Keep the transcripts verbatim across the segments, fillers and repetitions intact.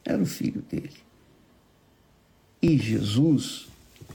Era o filho dele. E Jesus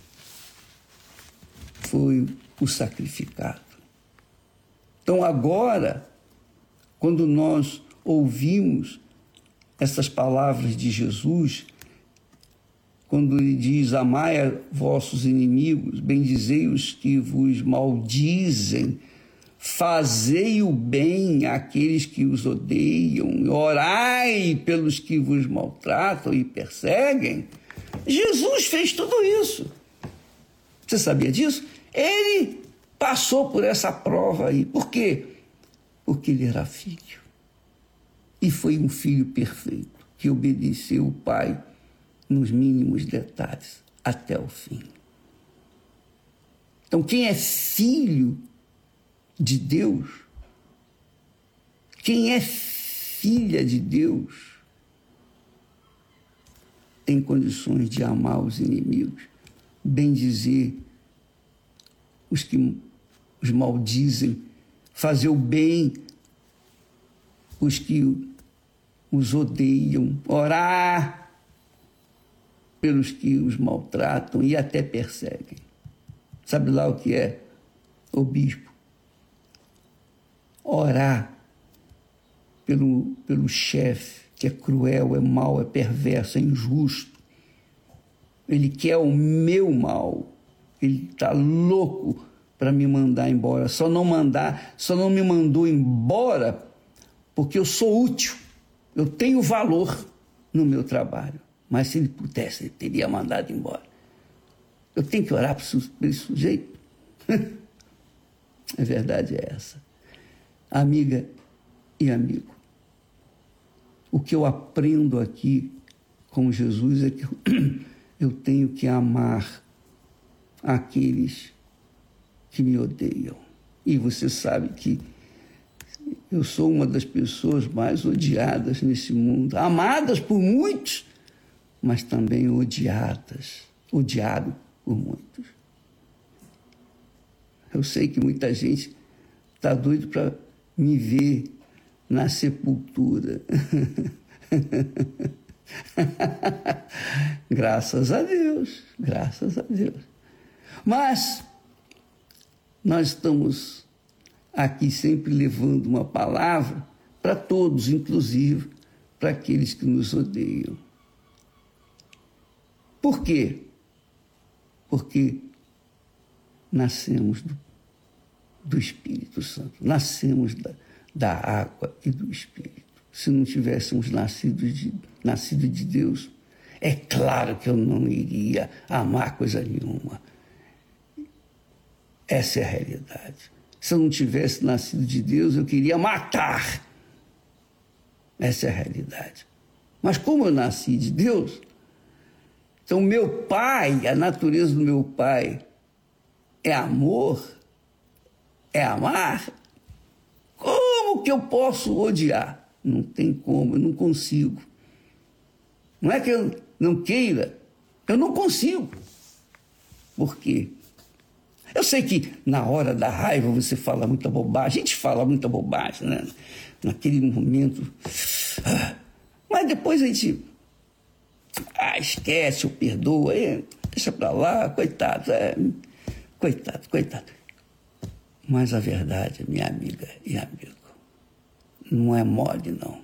foi o sacrificado. Então agora, quando nós ouvimos essas palavras de Jesus, quando ele diz: amai a vossos inimigos, bendizei os que vos maldizem, fazei o bem àqueles que os odeiam, orai pelos que vos maltratam e perseguem. Jesus fez tudo isso. Você sabia disso? Ele passou por essa prova aí. Por quê? Porque ele era filho. E foi um filho perfeito, que obedeceu o Pai nos mínimos detalhes, até o fim. Então, quem é filho de Deus, quem é filha de Deus, tem condições de amar os inimigos, bendizer os que os maldizem, fazer o bem os que os odeiam, orar pelos que os maltratam e até perseguem. Sabe lá o que é, o bispo? Orar pelo, pelo chefe, que é cruel, é mau, é perverso, é injusto. Ele quer o meu mal. Ele está louco para me mandar embora. Só não mandar, só não me mandou embora porque eu sou útil. Eu tenho valor no meu trabalho. Mas se ele pudesse, ele teria mandado embora. Eu tenho que orar para esse sujeito? A verdade é essa. Amiga e amigo, o que eu aprendo aqui com Jesus é que eu tenho que amar aqueles que me odeiam. E você sabe que eu sou uma das pessoas mais odiadas nesse mundo, amadas por muitos, mas também odiadas, odiado por muitos. Eu sei que muita gente está doido para me ver na sepultura. Graças a Deus, graças a Deus. Mas nós estamos aqui sempre levando uma palavra para todos, inclusive para aqueles que nos odeiam. Por quê? Porque nascemos do, do Espírito Santo, nascemos da, da água e do Espírito. Se não tivéssemos nascido de, nascido de Deus, é claro que eu não iria amar coisa nenhuma. Essa é a realidade. Se eu não tivesse nascido de Deus, eu queria matar. Essa é a realidade. Mas como eu nasci de Deus, então meu pai, a natureza do meu pai é amor, é amar. Como que eu posso odiar? Não tem como, eu não consigo. Não é que eu não queira, eu não consigo. Por quê? Eu sei que na hora da raiva você fala muita bobagem, a gente fala muita bobagem, né? Naquele momento. Mas depois a gente ah, esquece ou perdoa, é, deixa pra lá, coitado, é, coitado, coitado. Mas a verdade, minha amiga e amigo, não é mole, não.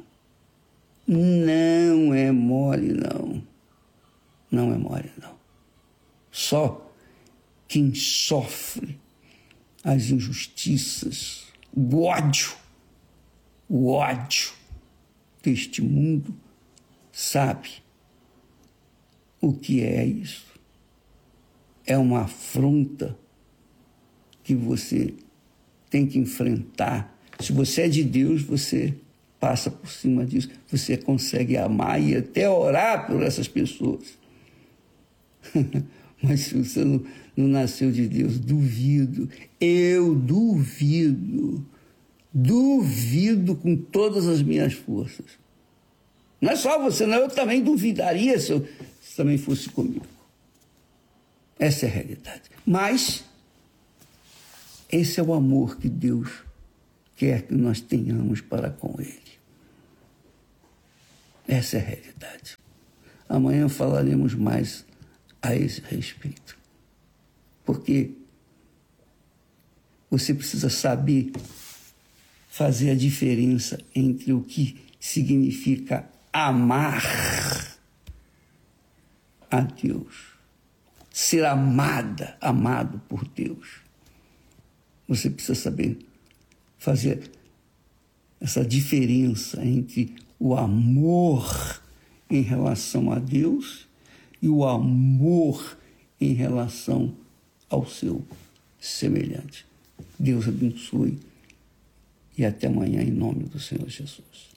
Não é mole, não. Não é mole, não. Só quem sofre as injustiças, o ódio, o ódio deste mundo, sabe o que é isso. É uma afronta que você tem que enfrentar. Se você é de Deus, você passa por cima disso, você consegue amar e até orar por essas pessoas. Mas se você não, não nasceu de Deus, duvido, eu duvido, duvido com todas as minhas forças. Não é só você, não, eu também duvidaria se eu se também fosse comigo. Essa é a realidade. Mas esse é o amor que Deus quer que nós tenhamos para com Ele. Essa é a realidade. Amanhã falaremos mais a esse respeito. Porque você precisa saber fazer a diferença entre o que significa amar a Deus, ser amada, amado por Deus. Você precisa saber fazer essa diferença entre o amor em relação a Deus e o amor em relação ao seu semelhante. Deus abençoe e até amanhã em nome do Senhor Jesus.